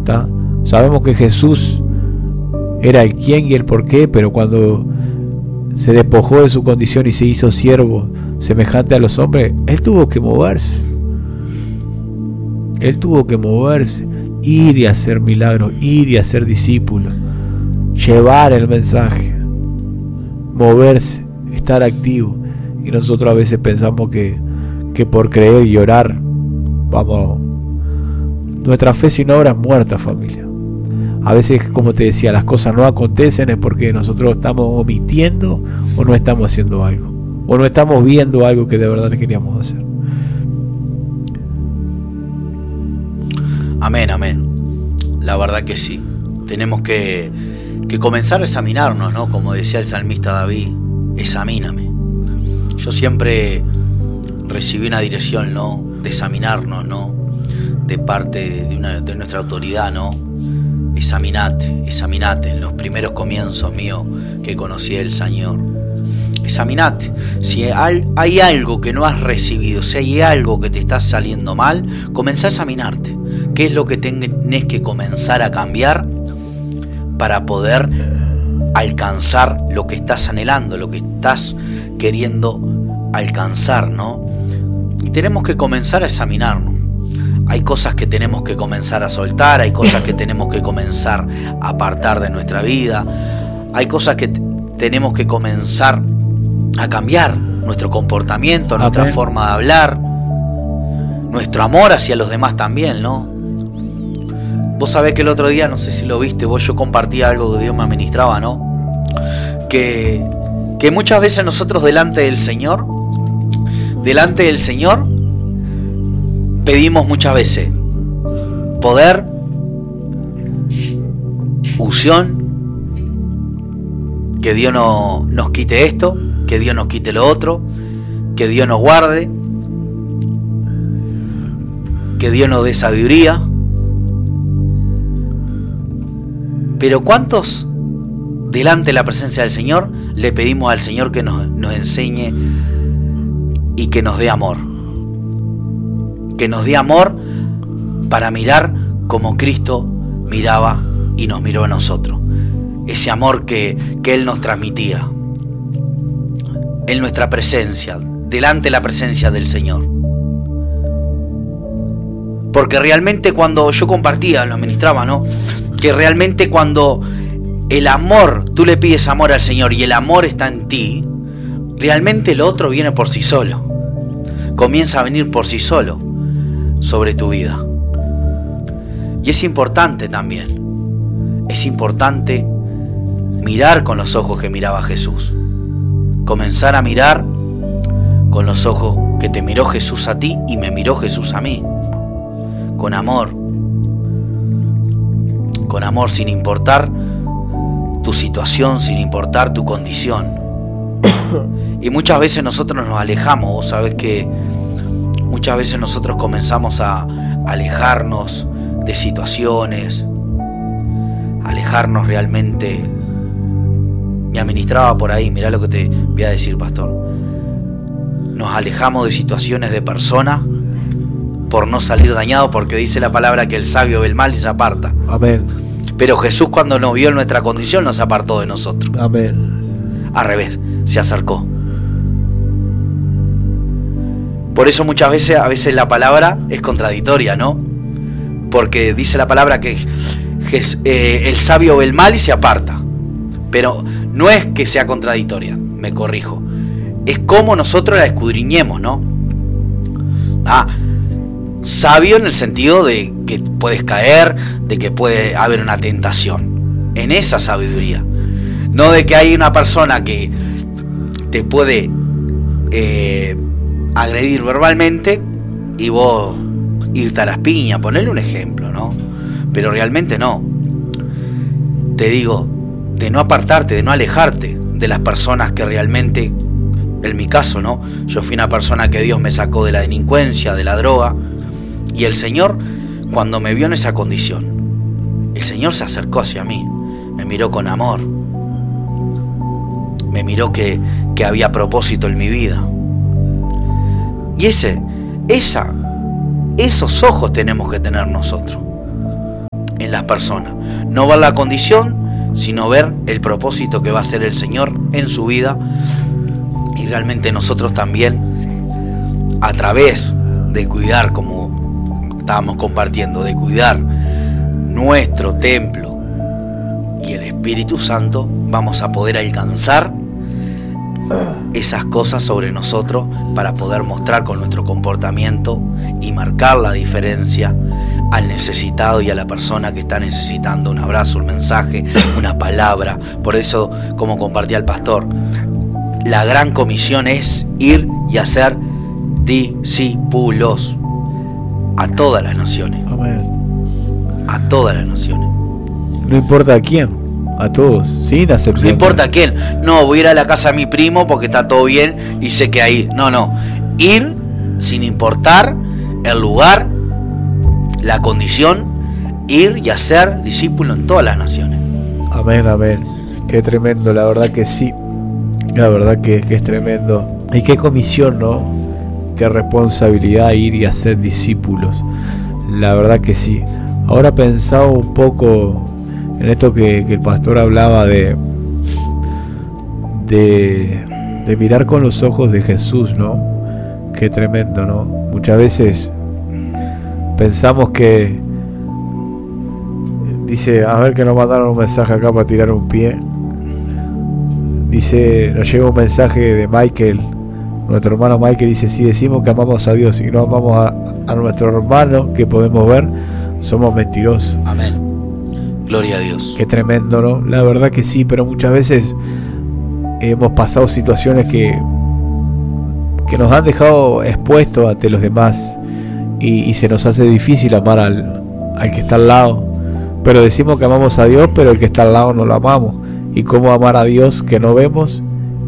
¿tá? Sabemos que Jesús era el quién y el por qué, pero cuando se despojó de su condición y se hizo siervo semejante a los hombres, Él tuvo que moverse. Él tuvo que moverse, ir y hacer milagros, ir y hacer discípulos, llevar el mensaje, moverse, estar activo. Y nosotros a veces pensamos que por creer y orar, nuestra fe sin obra es muerta, familia. A veces, como te decía, las cosas no acontecen es porque nosotros estamos omitiendo o no estamos haciendo algo, o no estamos viendo algo que de verdad queríamos hacer. Amén, amén. La verdad que sí. Tenemos que comenzar a examinarnos, ¿no? Como decía el salmista David, examíname. Yo siempre recibí una dirección, ¿no? De examinarnos, ¿no? De parte de nuestra autoridad, ¿no? Examinate, examinate. En los primeros comienzos míos que conocí al Señor. Examinate. Si hay algo que no has recibido, si hay algo que te está saliendo mal, comenzá a examinarte. ¿Qué es lo que tenés que comenzar a cambiar para poder alcanzar lo que estás anhelando, lo que estás queriendo alcanzar, ¿no? Y tenemos que comenzar a examinarnos. Hay cosas que tenemos que comenzar a soltar, hay cosas que tenemos que comenzar a apartar de nuestra vida, hay cosas que tenemos que comenzar a cambiar, nuestro comportamiento, nuestra forma de hablar, nuestro amor hacia los demás también, ¿no? Vos sabés que el otro día, no sé si lo viste, yo compartía algo que Dios me administraba, ¿no? Que muchas veces nosotros delante del Señor, pedimos muchas veces poder, unción, que Dios nos quite esto, que Dios nos quite lo otro, que Dios nos guarde, que Dios nos dé sabiduría. Pero ¿cuántos delante de la presencia del Señor le pedimos al Señor que nos enseñe y que nos dé amor? Que nos dé amor para mirar como Cristo miraba y nos miró a nosotros. Ese amor que Él nos transmitía en nuestra presencia, delante de la presencia del Señor. Porque realmente cuando yo compartía, lo ministraba, ¿no? Que realmente cuando el amor, tú le pides amor al Señor y el amor está en ti, realmente lo otro viene por sí solo. Comienza a venir por sí solo sobre tu vida. Y es importante también. Es importante mirar con los ojos que miraba Jesús. Comenzar a mirar con los ojos que te miró Jesús a ti y me miró Jesús a mí. Con amor. Con amor, sin importar tu situación, sin importar tu condición. Y muchas veces nosotros nos alejamos. Vos sabés que muchas veces nosotros comenzamos a alejarnos de situaciones, alejarnos realmente. Me administraba por ahí, mirá lo que te voy a decir, pastor. Nos alejamos de situaciones, de personas, por no salir dañado, porque dice la palabra que el sabio ve el mal y se aparta. Amén. Pero Jesús, cuando nos vio en nuestra condición, nos apartó de nosotros. Amén. Al revés, se acercó. Por eso muchas veces, a veces la palabra es contradictoria, ¿no? Porque dice la palabra que el sabio ve el mal y se aparta. Pero no es que sea contradictoria, me corrijo. Es como nosotros la escudriñemos, ¿no? Sabio en el sentido de que puedes caer, de que puede haber una tentación. En esa sabiduría. No de que hay una persona que te puede agredir verbalmente y vos irte a las piñas, ponerle un ejemplo, ¿no? Pero realmente no. Te digo, de no apartarte, de no alejarte de las personas que realmente, en mi caso, ¿no? Yo fui una persona que Dios me sacó de la delincuencia, de la droga, y el Señor, cuando me vio en esa condición, el Señor se acercó hacia mí, me miró con amor, me miró que había propósito en mi vida. Y esos ojos tenemos que tener nosotros, en en las personas. No ver la condición, sino ver el propósito que va a hacer el Señor en su vida. Y realmente nosotros también, a través de cuidar, como estábamos compartiendo, de cuidar nuestro templo y el Espíritu Santo, vamos a poder alcanzar esas cosas sobre nosotros para poder mostrar con nuestro comportamiento y marcar la diferencia al necesitado y a la persona que está necesitando un abrazo, un mensaje, una palabra. Por eso, como compartía el pastor, la gran comisión es ir y hacer discípulos a todas las naciones. Amén. A todas las naciones. No importa a quién, a todos, sin excepción. No importa a quién. No, voy a ir a la casa de mi primo porque está todo bien y sé que ahí. No. Ir sin importar el lugar, la condición, ir y hacer discípulo en todas las naciones. Amén, amén. Qué tremendo, la verdad que sí. La verdad que es tremendo. Y qué comisión, ¿no? Qué responsabilidad ir y hacer discípulos. La verdad que sí. Ahora pensaba un poco en esto que el pastor hablaba de mirar con los ojos de Jesús, ¿no? Qué tremendo, ¿no? Muchas veces pensamos que dice, a ver, que nos mandaron un mensaje acá para tirar un pie. Dice, nos llega un mensaje de Michael, nuestro hermano Michael, dice, si decimos que amamos a Dios y no amamos a nuestro hermano que podemos ver, somos mentirosos. Amén. Gloria a Dios. Qué tremendo, ¿no? La verdad que sí, pero muchas veces hemos pasado situaciones que nos han dejado expuestos ante los demás y se nos hace difícil amar al que está al lado. Pero decimos que amamos a Dios, pero el que está al lado no lo amamos. ¿Y cómo amar a Dios que no vemos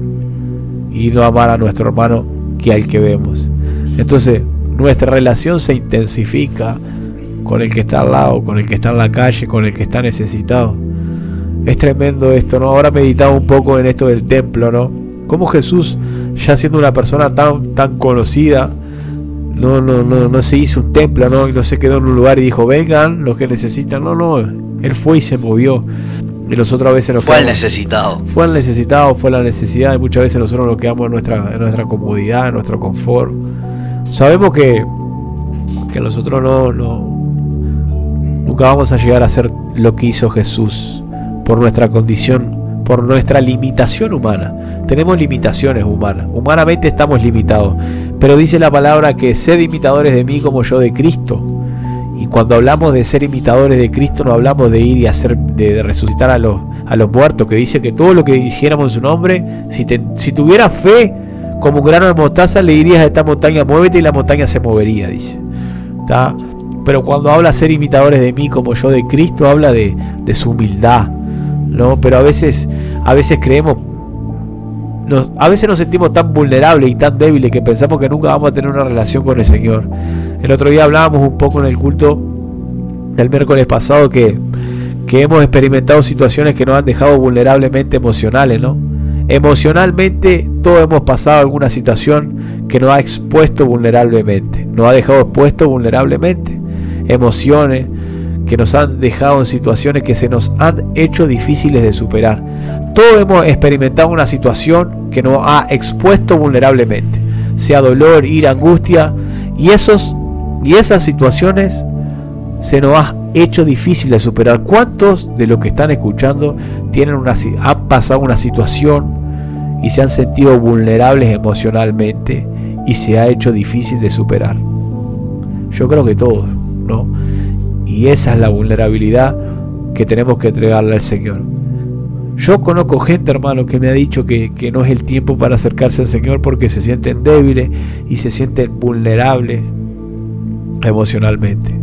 y no amar a nuestro hermano que al que vemos? Entonces nuestra relación se intensifica con el que está al lado, con el que está en la calle, con el que está necesitado. Es tremendo esto, ¿no? Ahora meditaba un poco en esto del templo, ¿no? Cómo Jesús, ya siendo una persona tan conocida, no se hizo un templo, ¿no? Y no se quedó en un lugar y dijo, vengan los que necesitan. No, Él fue y se movió. Y nosotros a veces nos fue al necesitado. Fue al necesitado, fue la necesidad. Y muchas veces nosotros nos quedamos en nuestra comodidad, en nuestro confort. Sabemos que nosotros nunca vamos a llegar a hacer lo que hizo Jesús por nuestra condición, por nuestra limitación humana. Tenemos limitaciones humanas. Humanamente estamos limitados. Pero dice la palabra que sed imitadores de mí como yo de Cristo. Y cuando hablamos de ser imitadores de Cristo, no hablamos de ir y hacer, de resucitar a los muertos, que dice que todo lo que dijéramos en su nombre, si tuvieras fe como un grano de mostaza, le dirías a esta montaña, muévete, y la montaña se movería, dice. ¿Está? Pero cuando habla de ser imitadores de mí como yo de Cristo, habla de su humildad, ¿no? Pero a veces creemos, a veces nos sentimos tan vulnerables y tan débiles que pensamos que nunca vamos a tener una relación con el Señor. El otro día hablábamos un poco en el culto del miércoles pasado que hemos experimentado situaciones que nos han dejado vulnerablemente emocionales, ¿no? Emocionalmente todos hemos pasado alguna situación que nos ha expuesto vulnerablemente, nos ha dejado expuesto vulnerablemente. Emociones que nos han dejado en situaciones que se nos han hecho difíciles de superar. Todos hemos experimentado una situación que nos ha expuesto vulnerablemente, sea dolor, ira, angustia, y esas situaciones se nos ha hecho difícil de superar. ¿Cuántos de los que están escuchando han pasado una situación y se han sentido vulnerables emocionalmente y se ha hecho difícil de superar? Yo creo que todos, ¿no? Y esa es la vulnerabilidad que tenemos que entregarle al Señor. Yo conozco gente, hermano, que me ha dicho que no es el tiempo para acercarse al Señor porque se sienten débiles y se sienten vulnerables emocionalmente.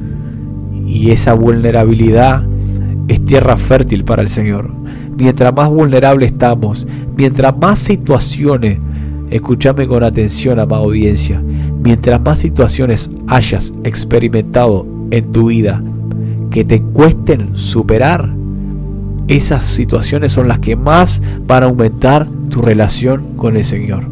Y esa vulnerabilidad es tierra fértil para el Señor. Mientras más vulnerables estamos, mientras más situaciones, escúchame con atención, amada audiencia, mientras más situaciones hayas experimentado en tu vida que te cuesten superar, esas situaciones son las que más van a aumentar tu relación con el Señor.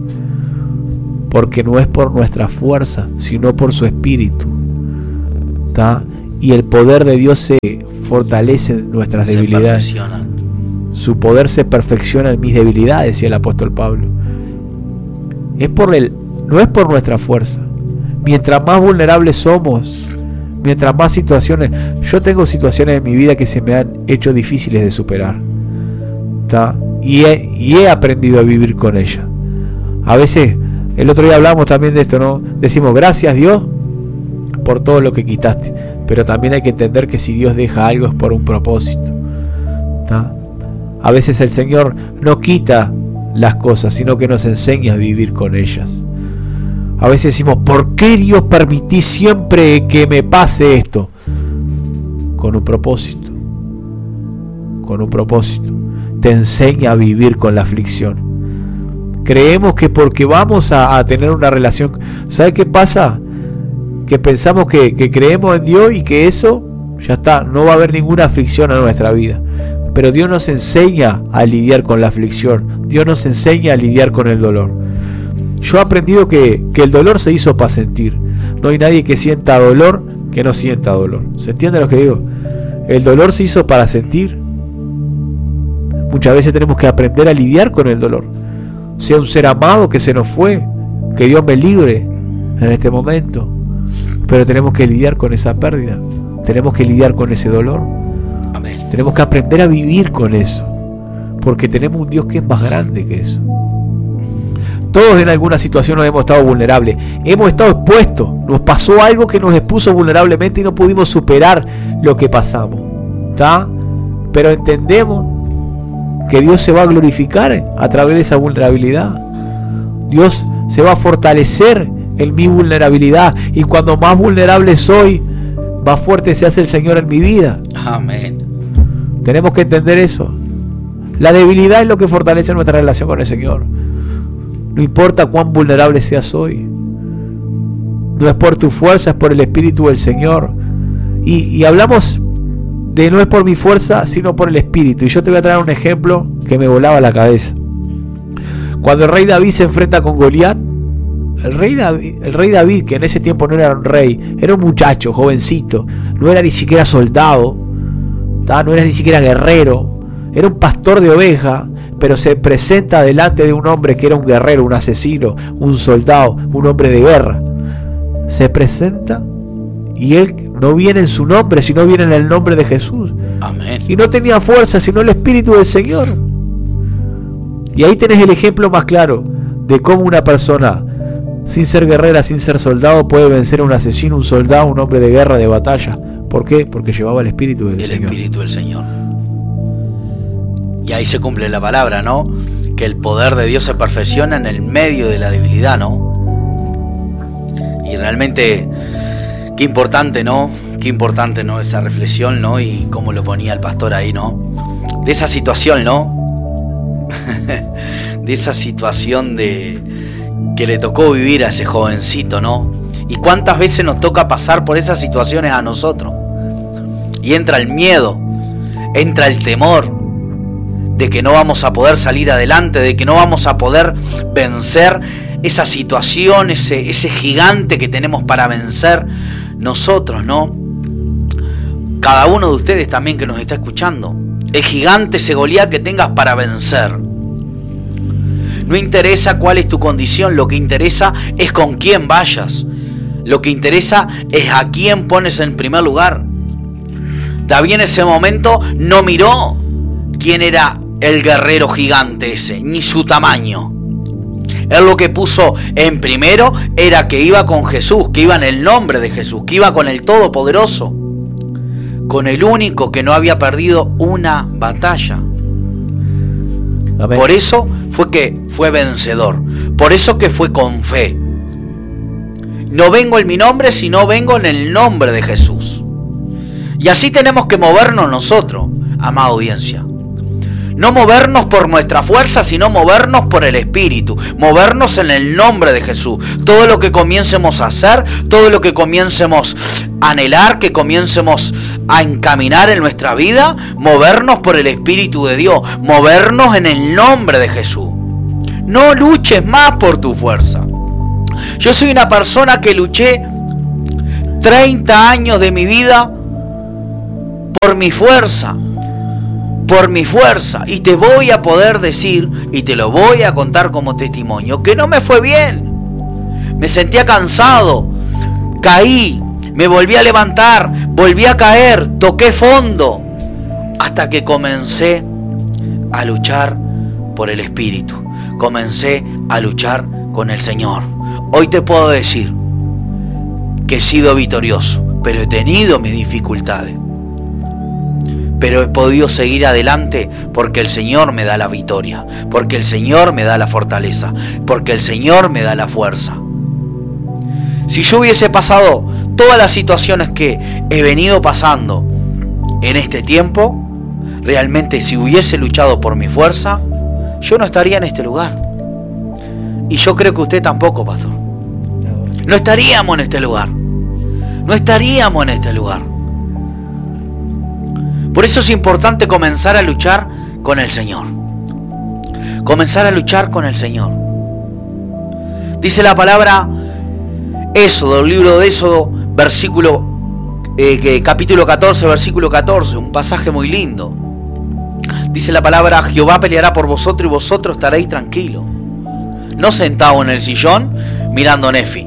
Porque no es por nuestra fuerza, sino por su Espíritu. ¿Está? y el poder de Dios se fortalece en nuestras debilidades. Su poder se perfecciona en mis debilidades, decía el apóstol Pablo. No es por nuestra fuerza. Mientras más vulnerables somos, mientras más situaciones... Yo tengo situaciones en mi vida que se me han hecho difíciles de superar, ¿tá? Y he aprendido a vivir con ellas. A veces, el otro día hablamos también de esto, ¿no? Decimos, gracias Dios por todo lo que quitaste. Pero también hay que entender que si Dios deja algo es por un propósito, ¿tá? A veces el Señor no quita las cosas, sino que nos enseña a vivir con ellas. A veces decimos, ¿por qué Dios permití siempre que me pase esto? Con un propósito. Con un propósito. Te enseña a vivir con la aflicción. Creemos que porque vamos a tener una relación... ¿Sabe qué pasa? Que pensamos que creemos en Dios y que eso ya está, no va a haber ninguna aflicción en nuestra vida. Pero Dios nos enseña a lidiar con la aflicción. Dios nos enseña a lidiar con el dolor. Yo he aprendido que el dolor se hizo para sentir. No hay nadie que sienta dolor que no sienta dolor. ¿Se entiende lo que digo? El dolor se hizo para sentir. Muchas veces tenemos que aprender a lidiar con el dolor. Sea un ser amado que se nos fue, que Dios me libre en este momento. Pero tenemos que lidiar con esa pérdida. Tenemos que lidiar con ese dolor. Amén. Tenemos que aprender a vivir con eso. Porque tenemos un Dios que es más grande que eso. Todos en alguna situación nos hemos estado vulnerables. Hemos estado expuestos. Nos pasó algo que nos expuso vulnerablemente y no pudimos superar lo que pasamos, ¿tá? Pero entendemos que Dios se va a glorificar a través de esa vulnerabilidad. Dios se va a fortalecer en mi vulnerabilidad. Y cuando más vulnerable soy, más fuerte se hace el Señor en mi vida. Amén. Tenemos que entender eso. La debilidad es lo que fortalece nuestra relación con el Señor. No importa cuán vulnerable seas hoy. No es por tu fuerza, es por el Espíritu del Señor. Y hablamos de no es por mi fuerza, sino por el Espíritu. Y yo te voy a traer un ejemplo que me volaba la cabeza. Cuando el rey David se enfrenta con Goliat, el rey David, que en ese tiempo no era un rey, era un muchacho, jovencito, no era ni siquiera soldado, no era ni siquiera guerrero, era un pastor de ovejas, pero se presenta delante de un hombre que era un guerrero, un asesino, un soldado, un hombre de guerra. Se presenta y él no viene en su nombre, sino viene en el nombre de Jesús. Amén. Y no tenía fuerza, sino el Espíritu del Señor. Y ahí tenés el ejemplo más claro de cómo una persona sin ser guerrera, sin ser soldado, puede vencer a un asesino, un soldado, un hombre de guerra, de batalla. ¿Por qué? Porque llevaba el Espíritu del Señor. El Espíritu del Señor. Y ahí se cumple la palabra, ¿no? Que el poder de Dios se perfecciona en el medio de la debilidad, ¿no? Y realmente, qué importante, ¿no? Qué importante, ¿no? Esa reflexión, ¿no? Y cómo lo ponía el pastor ahí, ¿no? De esa situación, ¿no? De esa situación que le tocó vivir a ese jovencito, ¿no? Y cuántas veces nos toca pasar por esas situaciones a nosotros. Y entra el miedo, entra el temor de que no vamos a poder salir adelante, de que no vamos a poder vencer esa situación, ese gigante que tenemos para vencer nosotros, ¿no? Cada uno de ustedes también que nos está escuchando, el gigante, ese Goliat que tengas para vencer. No interesa cuál es tu condición, lo que interesa es con quién vayas. Lo que interesa es a quién pones en primer lugar. David en ese momento no miró quién era el guerrero gigante ese, ni su tamaño. Él lo que puso en primero era que iba con Jesús, que iba en el nombre de Jesús, que iba con el Todopoderoso, con el único que no había perdido una batalla. Amén. Por eso fue que fue vencedor, por eso que fue con fe. No vengo en mi nombre, sino vengo en el nombre de Jesús. Y así tenemos que movernos nosotros, amada audiencia. No movernos por nuestra fuerza, sino movernos por el Espíritu. Movernos en el nombre de Jesús. Todo lo que comiencemos a hacer, todo lo que comiencemos a anhelar, que comiencemos a encaminar en nuestra vida, movernos por el Espíritu de Dios. Movernos en el nombre de Jesús. No luches más por tu fuerza. Yo soy una persona que luché 30 años de mi vida por mi fuerza. Y te voy a poder decir, y te lo voy a contar como testimonio, que no me fue bien. Me sentía cansado, caí, me volví a levantar, volví a caer, toqué fondo, hasta que comencé a luchar por el Espíritu, comencé a luchar con el Señor. Hoy te puedo decir que he sido victorioso, pero he tenido mis dificultades, pero he podido seguir adelante porque el Señor me da la victoria, porque el Señor me da la fortaleza, porque el Señor me da la fuerza. Si yo hubiese pasado todas las situaciones que he venido pasando en este tiempo, realmente si hubiese luchado por mi fuerza, yo no estaría en este lugar. Y yo creo que usted tampoco, pastor. No estaríamos en este lugar. No estaríamos en este lugar. Por eso es importante comenzar a luchar con el Señor. Comenzar a luchar con el Señor. Dice la palabra Éxodo, el libro de Éxodo, capítulo 14, versículo 14, un pasaje muy lindo. Dice la palabra: Jehová peleará por vosotros y vosotros estaréis tranquilos. No sentado en el sillón mirando Nefi.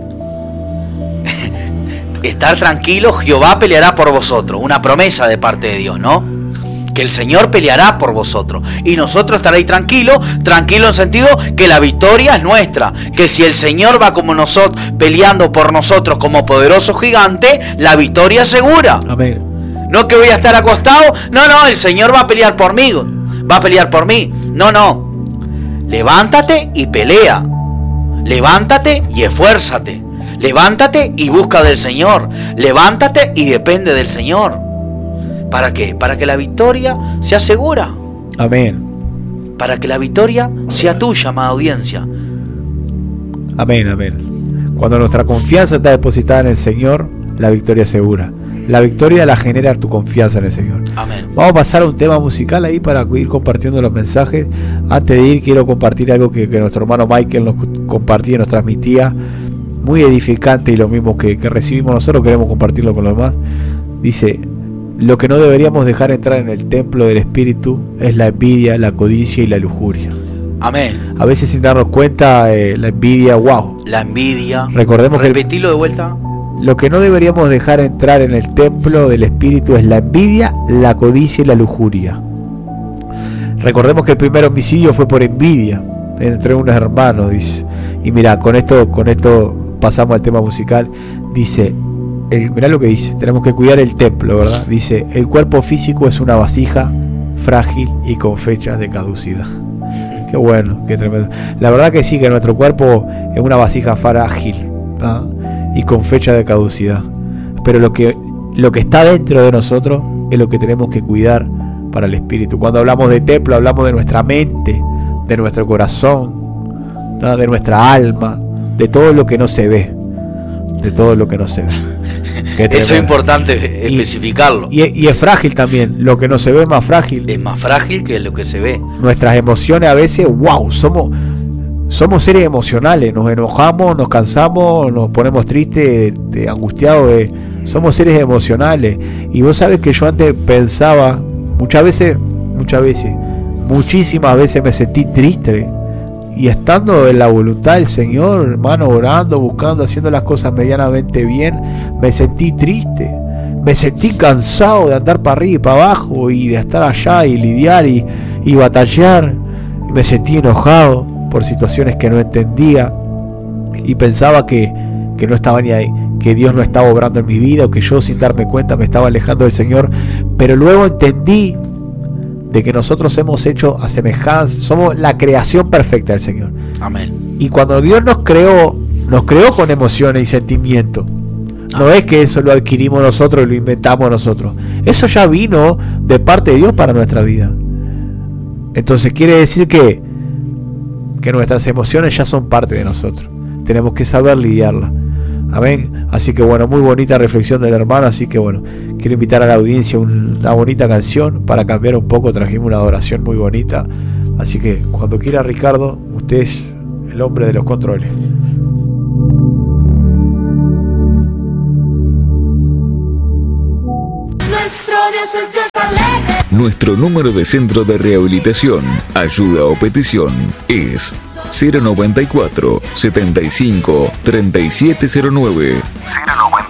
Estar tranquilo, Jehová peleará por vosotros. Una promesa de parte de Dios, ¿no? Que el Señor peleará por vosotros. Y nosotros estaréis tranquilos. Tranquilo en sentido que la victoria es nuestra. Que si el Señor va como nosotros, peleando por nosotros como poderoso gigante, la victoria es segura. Amén. No que voy a estar acostado. No, el Señor va a pelear por mí. Va a pelear por mí. No. Levántate y pelea. Levántate y esfuérzate. Levántate y busca del Señor. Levántate y depende del Señor. ¿Para qué? Para que la victoria sea segura. Amén. Para que la victoria sea tuya, amada audiencia. Amén. Cuando nuestra confianza está depositada en el Señor, la victoria es segura. La victoria la genera tu confianza en el Señor. Amén. Vamos a pasar a un tema musical ahí para ir compartiendo los mensajes. Antes de ir, quiero compartir algo que nuestro hermano Michael nos compartía, nos transmitía. Muy edificante, y lo mismo que recibimos nosotros, queremos compartirlo con los demás. Dice: lo que no deberíamos dejar entrar en el templo del Espíritu es la envidia, la codicia y la lujuria. Amén. A veces sin darnos cuenta, la envidia, wow. La envidia. Recordemos repetilo de vuelta. Lo que no deberíamos dejar entrar en el templo del Espíritu es la envidia, la codicia y la lujuria. Recordemos que el primer homicidio fue por envidia entre unos hermanos, dice. Y mira, con esto pasamos al tema musical. Dice, mirá lo que dice: tenemos que cuidar el templo, ¿verdad? Dice: el cuerpo físico es una vasija frágil y con fecha de caducidad. Qué bueno, qué tremendo. La verdad que sí, que nuestro cuerpo es una vasija frágil, ¿ah? Y con fecha de caducidad. Pero lo que está dentro de nosotros es lo que tenemos que cuidar para el espíritu. Cuando hablamos de templo, hablamos de nuestra mente, de nuestro corazón, ¿no? De nuestra alma, de todo lo que no se ve. De todo lo que no se ve. Eso es importante especificarlo. Y es frágil también. Lo que no se ve es más frágil. Es más frágil que lo que se ve. Nuestras emociones a veces, wow, somos seres emocionales. Nos enojamos, nos cansamos, nos ponemos tristes, angustiados. Somos seres emocionales. Y vos sabés que yo antes pensaba, muchísimas veces me sentí triste. Y estando en la voluntad del Señor, hermano, orando, buscando, haciendo las cosas medianamente bien, me sentí triste. Me sentí cansado de andar para arriba y para abajo, y de estar allá y lidiar y batallar. Y me sentí enojado por situaciones que no entendía. Y pensaba que no estaba ni ahí, que Dios no estaba obrando en mi vida, o que yo sin darme cuenta me estaba alejando del Señor. Pero luego entendí de que nosotros hemos hecho a semejanza, somos la creación perfecta del Señor. Amén. Y cuando Dios nos creó con emociones y sentimientos. No es que eso lo adquirimos nosotros y lo inventamos nosotros. Eso ya vino de parte de Dios para nuestra vida. Entonces quiere decir que nuestras emociones ya son parte de nosotros. Tenemos que saber lidiarlas. Amén. Así que bueno, muy bonita reflexión del hermano. Así que bueno, quiero invitar a la audiencia una bonita canción para cambiar un poco. Trajimos una adoración muy bonita. Así que cuando quiera, Ricardo, usted es el hombre de los controles. Nuestro Dios Nuestro número de centro de rehabilitación, ayuda o petición es 094 75 3709. 094